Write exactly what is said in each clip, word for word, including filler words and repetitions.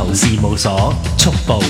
頭事務所速報。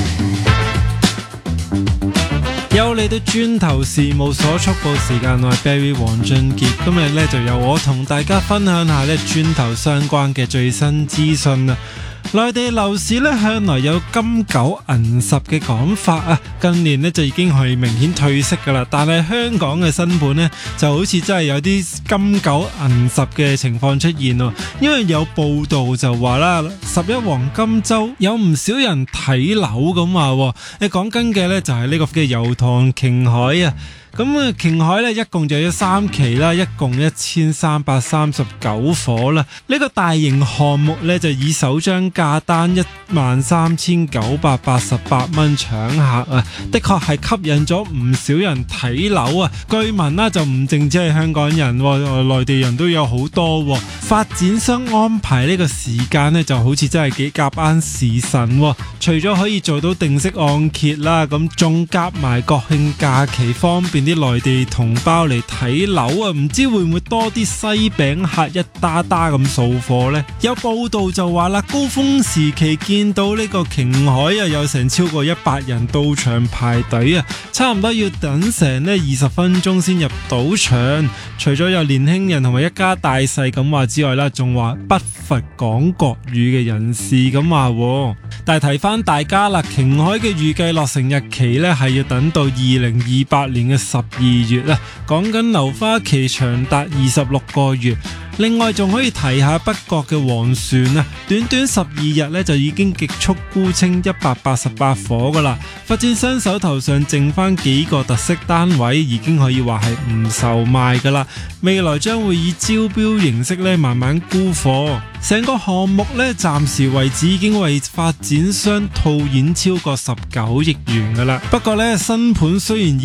又嚟到轉頭事務所速報時間，我係 Barry 黃俊傑。今日呢就由我同大家分享下呢轉頭相關嘅最新資訊啦。內地樓市呢向來有金九銀十嘅講法啊，近年呢就已經係明顯褪色噶啦。但係香港嘅新盤呢就好似真係有啲金九銀十嘅情況出現咯。因為有報道就話啦，十一黃金週有唔少人睇樓咁話。你講緊嘅呢就係呢個嘅油塘瓊海啊。咁啊，瓊海咧一共就有三期啦，一共一千三百三十九伙啦。呢、這個大型項目咧就以首張價單一萬三千九百八十八蚊搶客啊，的確係吸引咗唔少人睇樓啊。據聞啦，就唔淨止係香港人，內地人都有好多。發展商安排呢個時間呢，就好似真係幾夾啱時辰。除咗可以做到定息按揭啦，咁仲夾埋國慶假期方便啲內地同胞嚟睇樓啊，唔知會唔會多啲西餅客一打打咁掃貨呢？有報道就話啦，高峰時期見到呢個瓊海啊，有成超過一百人到場排隊啊，差唔多要等成呢二十分鐘先入到場。除咗有年輕人同埋一家大細咁話之外啦，仲話不乏講國語嘅人士咁話。但係提翻大家啦，瓊海嘅預計落成日期呢係要等到二零二八年嘅十二月啦，講緊樓花期長達二十六個月。另外仲可以提下北角嘅黃船啊，短短十二日咧就已經極速沽清一百八十八伙噶啦。發展商手頭上剩翻幾個特色單位，已經可以話係唔售賣噶啦。未來將會以招標形式咧慢慢沽貨。成個項目咧暫時為止已經為發展商套現超過十九億元噶啦。不過咧新盤雖然